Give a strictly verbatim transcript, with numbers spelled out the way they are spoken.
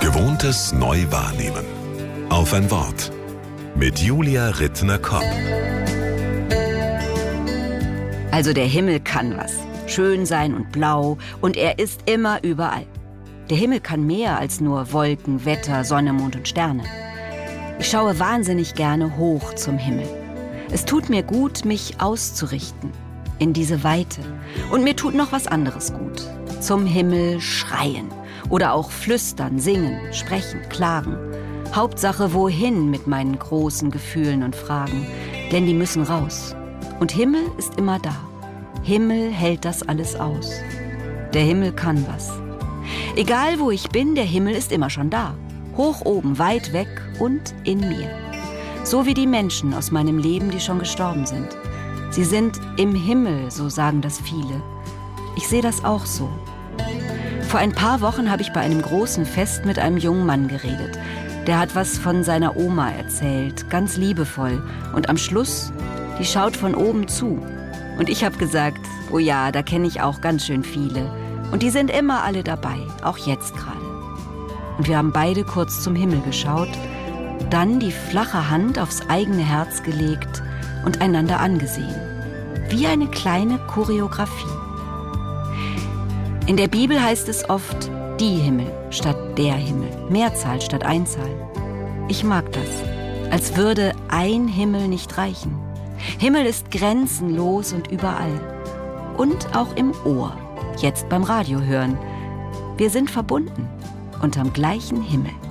Gewohntes neu wahrnehmen. Auf ein Wort. Mit Julia Rittner-Kopp. Also der Himmel kann was. Schön sein und blau. Und er ist immer überall. Der Himmel kann mehr als nur Wolken, Wetter, Sonne, Mond und Sterne. Ich schaue wahnsinnig gerne hoch zum Himmel. Es tut mir gut, mich auszurichten in diese Weite. Und mir tut noch was anderes gut. Zum Himmel schreien. Oder auch flüstern, singen, sprechen, klagen. Hauptsache wohin mit meinen großen Gefühlen und Fragen. Denn die müssen raus. Und Himmel ist immer da. Himmel hält das alles aus. Der Himmel kann was. Egal wo ich bin, der Himmel ist immer schon da. Hoch oben, weit weg und in mir. So wie die Menschen aus meinem Leben, die schon gestorben sind. Sie sind im Himmel, so sagen das viele. Ich sehe das auch so. Vor ein paar Wochen habe ich bei einem großen Fest mit einem jungen Mann geredet. Der hat was von seiner Oma erzählt, ganz liebevoll. Und am Schluss, die schaut von oben zu. Und ich habe gesagt, oh ja, da kenne ich auch ganz schön viele. Und die sind immer alle dabei, auch jetzt gerade. Und wir haben beide kurz zum Himmel geschaut, dann die flache Hand aufs eigene Herz gelegt und einander angesehen. Wie eine kleine Choreografie. In der Bibel heißt es oft die Himmel statt der Himmel, Mehrzahl statt Einzahl. Ich mag das, als würde ein Himmel nicht reichen. Himmel ist grenzenlos und überall. Und auch im Ohr, jetzt beim Radio hören. Wir sind verbunden unterm gleichen Himmel.